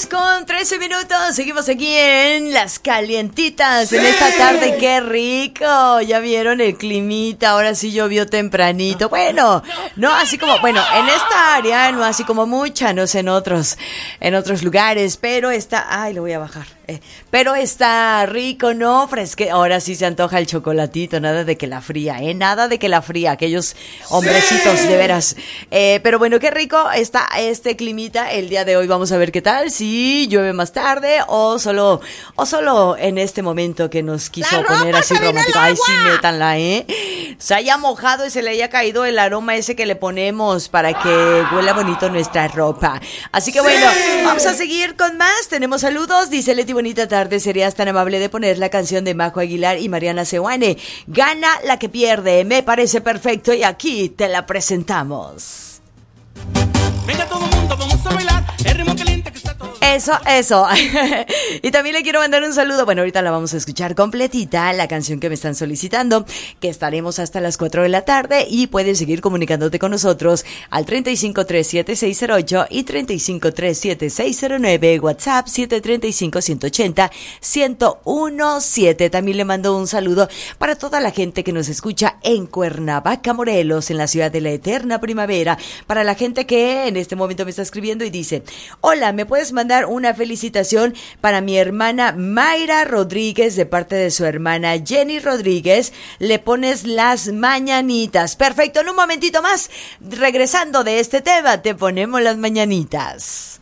10:13. Seguimos aquí en Las Calientitas. ¡Sí! En esta tarde, qué rico. Ya vieron el climita. Ahora sí llovió tempranito. Bueno, no así como, bueno, en esta área, no así como mucha, no sé, en otros lugares, pero está, ay, lo voy a bajar. Pero está rico, ¿no? Fresque. Ahora sí se antoja el chocolatito, nada de que la fría, nada de que la fría, aquellos hombrecitos, ¡sí! De veras. Pero bueno, qué rico está este climita el día de hoy. Vamos a ver qué tal, si llueve más tarde o solo en este momento que nos quiso poner así romántico. Ay, sí, métanla, se haya mojado y se le haya caído el aroma ese que le ponemos para que huela bonito nuestra ropa. Así que ¡sí! Bueno, vamos a seguir con más. Tenemos saludos. Dice Leti, bonita tarde. ¿Serías tan amable de poner la canción de Majo Aguilar y Mariana Seoane? Gana la que pierde. Me parece perfecto y aquí te la presentamos. Venga todo el mundo, vamos a bailar el ritmo caliente que está todo. Eso. Y también le quiero mandar un saludo. Bueno, ahorita la vamos a escuchar completita, la canción que me están solicitando, que estaremos hasta las 4 de la tarde y puedes seguir comunicándote con nosotros al 3537-608 y 3537-609, WhatsApp 735-180-1017. También le mando un saludo para toda la gente que nos escucha en Cuernavaca, Morelos, en la ciudad de la eterna primavera, para la gente que en este momento me está escribiendo y dice: hola, ¿me puedes mandar una felicitación para mi hermana Mayra Rodríguez de parte de su hermana Jenny Rodríguez? Le pones las mañanitas. Perfecto, en un momentito más, regresando de este tema, te ponemos las mañanitas.